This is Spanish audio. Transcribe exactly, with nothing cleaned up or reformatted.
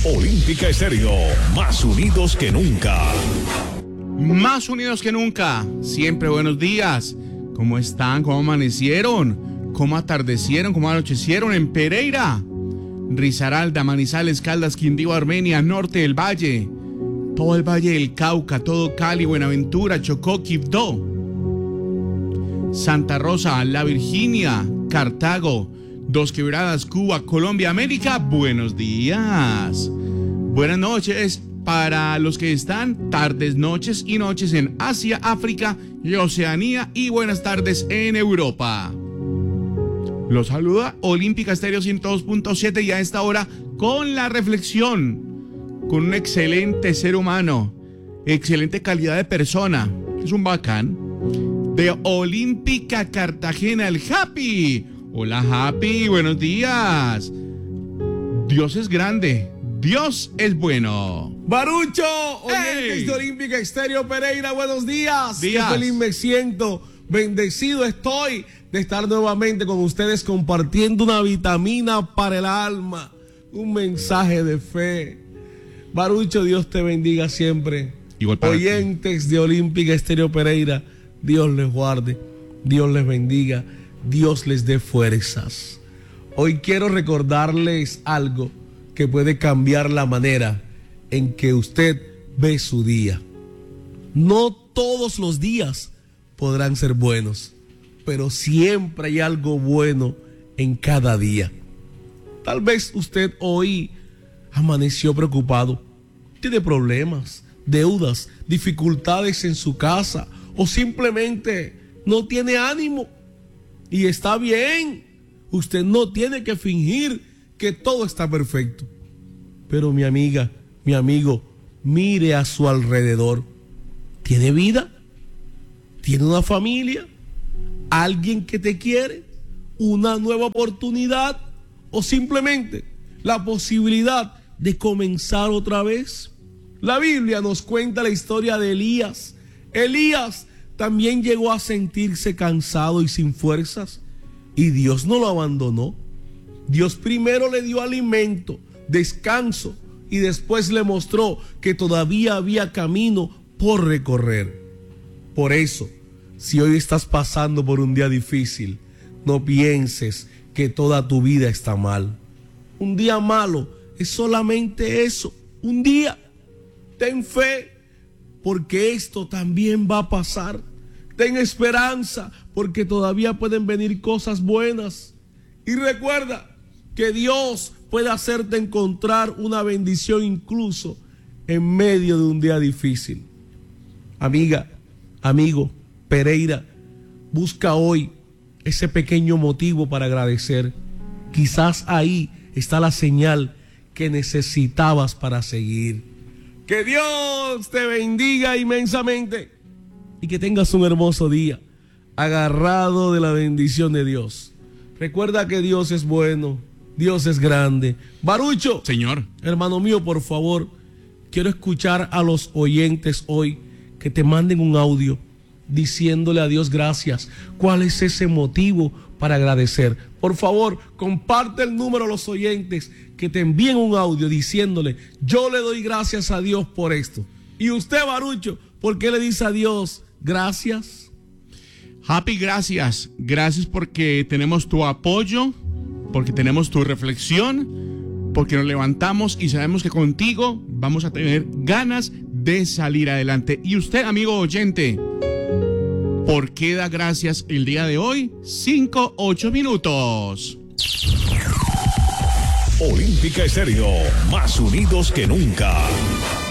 Olímpica Estéreo, más unidos que nunca. Más unidos que nunca. Siempre buenos días. ¿Cómo están? ¿Cómo amanecieron? ¿Cómo atardecieron? ¿Cómo anochecieron en Pereira? Risaralda, Manizales, Caldas, Quindío, Armenia, Norte del Valle, todo el Valle del Cauca, todo Cali, Buenaventura, Chocó, Quibdó, Santa Rosa, La Virginia, Cartago, Dos Quebradas, Cuba, Colombia, América. Buenos días. Buenas noches para los que están, tardes, noches y noches en Asia, África y Oceanía, y buenas tardes en Europa. Los saluda Olímpica Estéreo ciento dos punto siete, y a esta hora con la reflexión, con un excelente ser humano, excelente calidad de persona, es un bacán, de Olímpica Cartagena, el Happy. Hola Happy, buenos días. Dios es grande, Dios es bueno. Barucho, oyentes ¡Hey! de Olímpica Estéreo Pereira, buenos días. días. Qué feliz me siento, bendecido estoy de estar nuevamente con ustedes compartiendo una vitamina para el alma, un mensaje de fe. Barucho, Dios te bendiga siempre. Igual para oyentes de Olímpica Estéreo Pereira, Dios les guarde, Dios les bendiga, Dios les dé fuerzas. Hoy quiero recordarles algo que puede cambiar la manera en que usted ve su día. No todos los días podrán ser buenos, pero siempre hay algo bueno en cada día. Tal vez usted hoy amaneció preocupado, tiene problemas, deudas, dificultades en su casa, o simplemente no tiene ánimo. Y está bien, usted no tiene que fingir que todo está perfecto. Pero mi amiga, mi amigo, mire a su alrededor. ¿Tiene vida? ¿Tiene una familia? ¿Alguien que te quiere? ¿Una nueva oportunidad? ¿O simplemente la posibilidad de comenzar otra vez? La Biblia nos cuenta la historia de Elías. Elías también llegó a sentirse cansado y sin fuerzas, y Dios no lo abandonó. Dios primero le dio alimento, descanso, y después le mostró que todavía había camino por recorrer. Por eso, si hoy estás pasando por un día difícil, no pienses que toda tu vida está mal. Un día malo es solamente eso, un día. Ten fe, porque esto también va a pasar. Ten esperanza, porque todavía pueden venir cosas buenas. Y recuerda que Dios puede hacerte encontrar una bendición incluso en medio de un día difícil. Amiga, amigo, Pereira, busca hoy ese pequeño motivo para agradecer. Quizás ahí está la señal que necesitabas para seguir. Que Dios te bendiga inmensamente y que tengas un hermoso día, agarrado de la bendición de Dios. Recuerda que Dios es bueno, Dios es grande. Barucho, señor, hermano mío, por favor, quiero escuchar a los oyentes hoy que te manden un audio diciéndole a Dios gracias. ¿Cuál es ese motivo para agradecer? Por favor, comparte el número a los oyentes que te envíen un audio diciéndole: yo le doy gracias a Dios por esto. Y usted, Barucho, ¿por qué le dice a Dios gracias? Happy, gracias. Gracias porque tenemos tu apoyo, porque tenemos tu reflexión, porque nos levantamos y sabemos que contigo vamos a tener ganas de salir adelante. Y usted, amigo oyente, ¿por qué da gracias el día de hoy? Cinco, ocho minutos. Olímpica Estéreo, más unidos que nunca.